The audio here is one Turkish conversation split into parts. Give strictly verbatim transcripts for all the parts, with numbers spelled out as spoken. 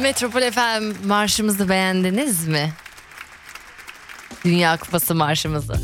Metropol F M marşımızı beğendiniz mi? Dünya Kupası marşımızı.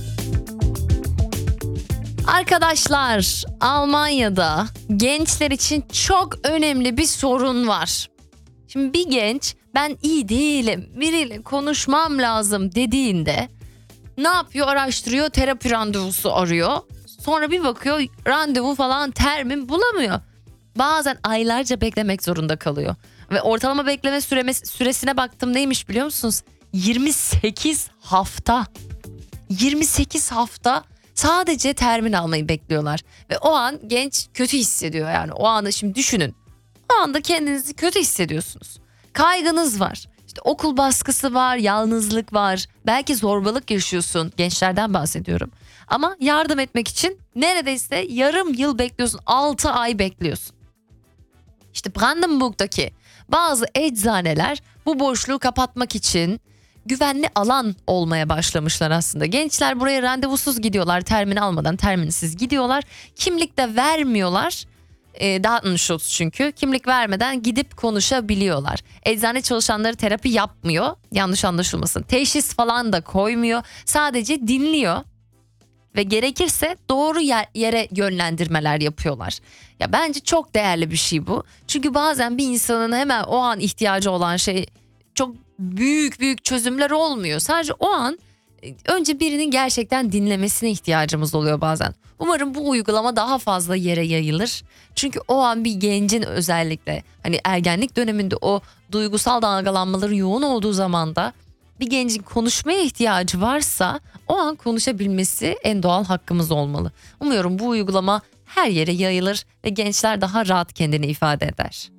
Arkadaşlar, Almanya'da gençler için çok önemli bir sorun var. Şimdi bir genç ben iyi değilim, biriyle konuşmam lazım dediğinde ne yapıyor? Araştırıyor, terapi randevusu arıyor. Sonra bir bakıyor randevu falan termin bulamıyor. Bazen aylarca beklemek zorunda kalıyor. Ve ortalama bekleme süresi, süresine baktım, neymiş biliyor musunuz? yirmi sekiz hafta. yirmi sekiz hafta sadece termin almayı bekliyorlar. Ve o an genç kötü hissediyor yani. O anı şimdi düşünün. O anda kendinizi kötü hissediyorsunuz. Kaygınız var. İşte okul baskısı var, yalnızlık var. Belki zorbalık yaşıyorsun. Gençlerden bahsediyorum. Ama yardım etmek için neredeyse yarım yıl bekliyorsun. altı ay bekliyorsun. İşte Brandenburg'daki bazı eczaneler bu boşluğu kapatmak için güvenli alan olmaya başlamışlar aslında. Gençler buraya randevusuz gidiyorlar, termin almadan, terminsiz gidiyorlar. Kimlik de vermiyorlar. E, Datenschutz çünkü. Kimlik vermeden gidip konuşabiliyorlar. Eczane çalışanları terapi yapmıyor. Yanlış anlaşılmasın. Teşhis falan da koymuyor. Sadece dinliyor. Ve gerekirse doğru yer, yere yönlendirmeler yapıyorlar. Ya bence çok değerli bir şey bu. Çünkü bazen bir insanın hemen o an ihtiyacı olan şey çok büyük büyük çözümler olmuyor. Sadece o an önce birinin gerçekten dinlemesine ihtiyacımız oluyor bazen. Umarım bu uygulama daha fazla yere yayılır. Çünkü o an bir gencin özellikle hani ergenlik döneminde o duygusal dalgalanmaları yoğun olduğu zamanda bir gencin konuşmaya ihtiyacı varsa o an konuşabilmesi en doğal hakkımız olmalı. Umuyorum bu uygulama her yere yayılır ve gençler daha rahat kendini ifade eder.